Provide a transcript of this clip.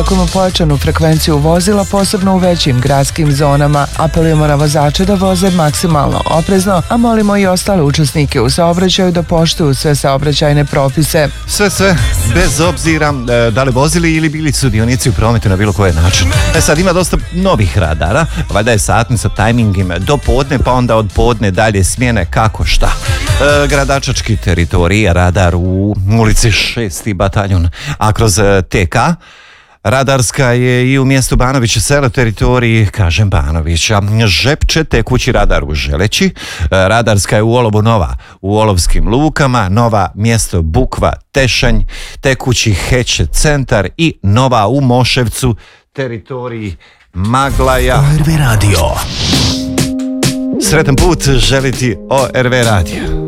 Imamo pojačanu frekvenciju vozila, posebno u većim gradskim zonama. Apelujemo na vozače da voze maksimalno oprezno, a molimo i ostale učesnike u saobraćaju da poštuju sve saobraćajne propise. Sve, bez obzira da li vozili ili bili sudionici u prometu na bilo koji način. Sad ima dosta novih radara, valjda je satnica tajmingima do podne, pa onda od podne dalje smjene kako šta. Gradačački teritorij, radar u ulici 6. bataljon, a kroz TK radarska je i u mjestu Banovića selo, teritoriji, kažem Banovića. Žepče, tekući radar u Želeći, radarska je u Olovu Nova, u Olovskim lukama, Nova mjesto Bukva, Tešanj, tekući Heće centar i Nova u Moševcu, teritoriji Maglaja. ORV Radio. Sretan put želiti ORV Radio.